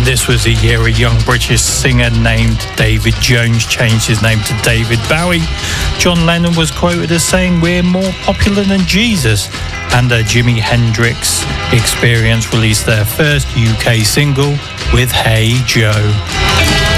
This was a year a young British singer named David Jones changed his name to David Bowie. John Lennon was quoted as saying, "We're more popular than Jesus." And Jimi Hendrix Experience released their first UK single with Hey Joe.